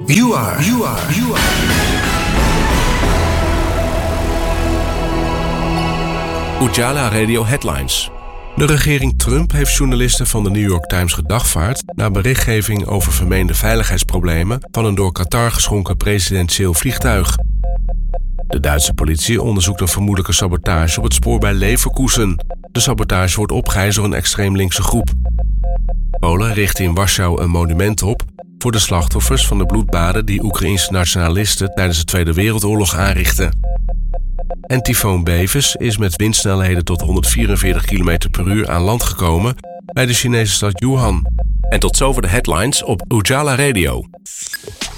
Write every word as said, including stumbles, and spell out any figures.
You are, you are, you are. Ujala Radio Headlines. De regering Trump heeft journalisten van de New York Times gedagvaard na berichtgeving over vermeende veiligheidsproblemen van een door Qatar geschonken presidentieel vliegtuig. De Duitse politie onderzoekt een vermoedelijke sabotage op het spoor bij Leverkusen. De sabotage wordt opgeëist door een extreem linkse groep. Polen richt in Warschau een monument op voor de slachtoffers van de bloedbaden die Oekraïense nationalisten tijdens de Tweede Wereldoorlog aanrichtten. En tyfoon Bevis is met windsnelheden tot honderdvierenveertig kilometer per uur aan land gekomen bij de Chinese stad Wuhan. En tot zover de headlines op Ujala Radio.